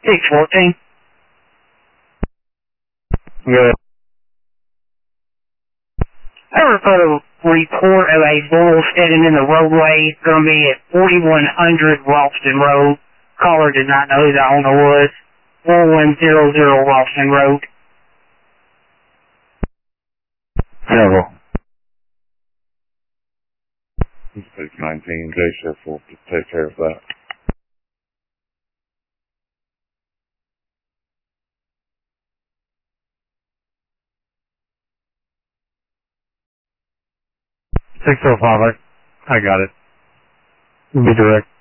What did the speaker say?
614. Good. I report a report of a bull standing in the roadway. It's going to be at 4100 Ralston Road. Caller did not know who the owner was. 4100 Ralston Road. Several. 619, J Shift will take care of that. I got it. Be direct.